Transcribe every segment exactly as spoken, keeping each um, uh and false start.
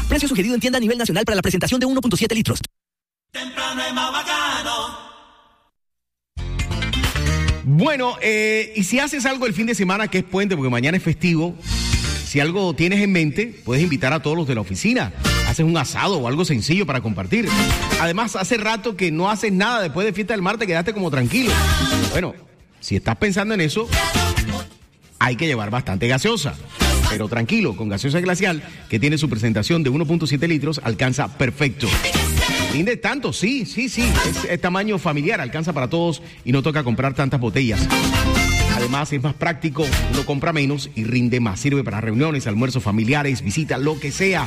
Precio sugerido en tienda a nivel nacional para la presentación de uno punto siete litros. Temprano es más bacano. Bueno, eh, y si haces algo el fin de semana que es puente, porque mañana es festivo, si algo tienes en mente, puedes invitar a todos los de la oficina. Haces un asado o algo sencillo para compartir. Además, hace rato que no haces nada después de fiesta del mar, te quedaste como tranquilo. Bueno, si estás pensando en eso, hay que llevar bastante gaseosa. Pero tranquilo, con gaseosa glacial, que tiene su presentación de uno punto siete litros, alcanza perfecto. Rinde tanto, sí, sí, sí. Es, es tamaño familiar, alcanza para todos y no toca comprar tantas botellas. Además, es más práctico, uno compra menos y rinde más. Sirve para reuniones, almuerzos familiares, visitas, lo que sea.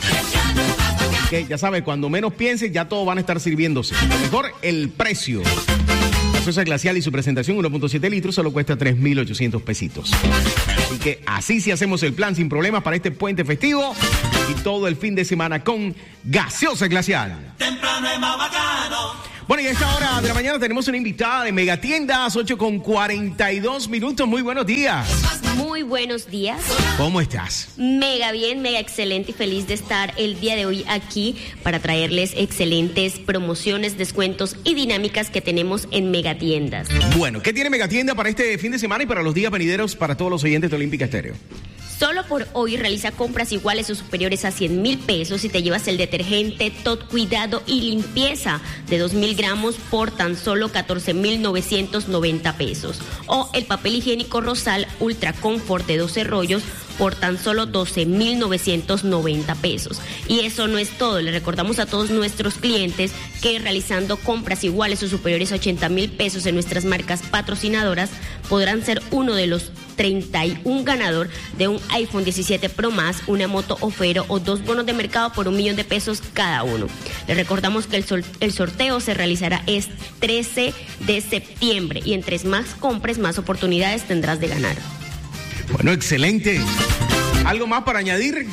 Que ya sabes, cuando menos pienses, ya todos van a estar sirviéndose. Lo mejor, el precio. Gaseosa glacial y su presentación, uno punto siete litros, solo cuesta tres mil ochocientos pesitos. Así que así sí hacemos el plan sin problemas para este puente festivo y todo el fin de semana con gaseosa glacial. Temprano es más bacano. Bueno, y a esta hora de la mañana tenemos una invitada de Megatiendas, ocho con cuarenta y dos minutos. Muy buenos días. Muy buenos días. ¿Cómo estás? Mega bien, mega excelente y feliz de estar el día de hoy aquí para traerles excelentes promociones, descuentos y dinámicas que tenemos en Megatiendas. Bueno, ¿qué tiene Megatienda para este fin de semana y para los días venideros para todos los oyentes de Olímpica Estéreo? Solo por hoy realiza compras iguales o superiores a cien mil pesos y te llevas el detergente Tot Cuidado y Limpieza de dos mil gramos por tan solo catorce mil novecientos noventa pesos. O el papel higiénico Rosal Ultra Comfort de doce rollos por tan solo doce mil novecientos noventa pesos. Y eso no es todo. Le recordamos a todos nuestros clientes que realizando compras iguales o superiores a ochenta mil pesos en nuestras marcas patrocinadoras podrán ser uno de los treinta y uno ganador de un iPhone diecisiete Pro Más, una moto Ofero o dos bonos de mercado por un millón de pesos cada uno. Les recordamos que el, sol, el sorteo se realizará este trece de septiembre y entre más compres, más oportunidades tendrás de ganar. Bueno, excelente. ¿Algo más para añadir?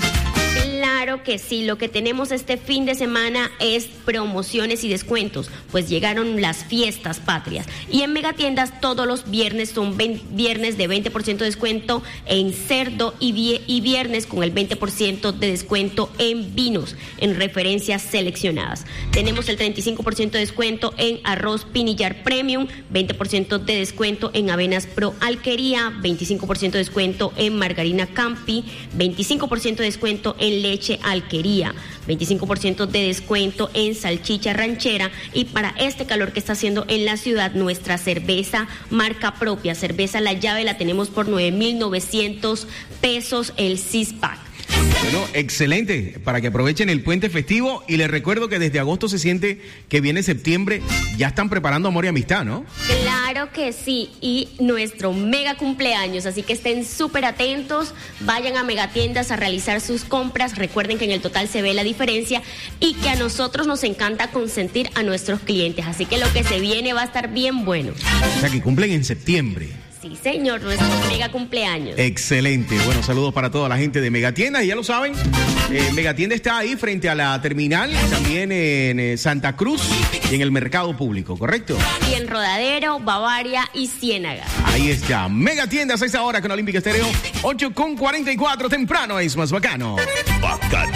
Claro que sí, lo que tenemos este fin de semana es promociones y descuentos, pues llegaron las fiestas patrias y en Megatiendas todos los viernes son viernes de veinte por ciento de descuento en cerdo y, vie- y viernes con el veinte por ciento de descuento en vinos en referencias seleccionadas. Tenemos el treinta y cinco por ciento de descuento en arroz Pinillar Premium, veinte por ciento de descuento en avenas Pro Alquería, veinticinco por ciento de descuento en margarina Campi, veinticinco por ciento de descuento en leche Alquería, veinticinco por ciento de descuento en salchicha ranchera y para este calor que está haciendo en la ciudad, nuestra cerveza marca propia, cerveza La Llave, la tenemos por nueve mil novecientos pesos el six-pack. Bueno, excelente, para que aprovechen el puente festivo y les recuerdo que desde agosto se siente que viene septiembre, ya están preparando amor y amistad, ¿no? Claro que sí, y nuestro mega cumpleaños, así que estén súper atentos, vayan a Megatiendas a realizar sus compras, recuerden que en el total se ve la diferencia y que a nosotros nos encanta consentir a nuestros clientes, así que lo que se viene va a estar bien bueno. O sea que cumplen en septiembre. Sí, señor, nuestro mega cumpleaños. Excelente. Bueno, saludos para toda la gente de Megatiendas. Y ya lo saben, eh, Megatienda está ahí frente a la terminal, también en eh, Santa Cruz y en el mercado público, ¿correcto? Y en Rodadero, Bavaria y Ciénaga. Ahí está. Megatiendas a esta hora con Olímpica Estéreo, ocho con cuarenta y cuatro. Temprano es más bacano. Bacano.